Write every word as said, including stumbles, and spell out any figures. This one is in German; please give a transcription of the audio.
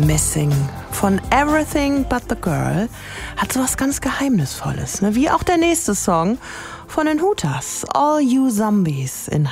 Missing von Everything But The Girl hat sowas ganz Geheimnisvolles, ne? Wie auch der nächste Song von den Hooters, All You Zombies in